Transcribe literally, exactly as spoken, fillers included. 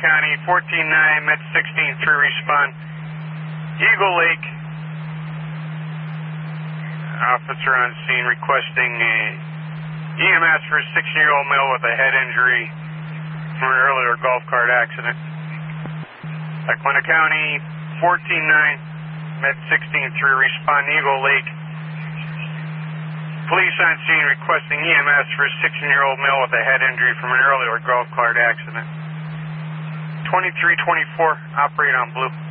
County, fourteen nine, Med sixteen three, respond. Eagle Lake. Officer on scene requesting uh, E M S for a sixteen-year-old male with a head injury from an earlier golf cart accident. Lackawanna County, fourteen nine, Med sixteen three, respond Eagle Lake. Police on scene requesting E M S for a sixteen-year-old male with a head injury from an earlier golf cart accident. twenty-three twenty-four, operate on blue.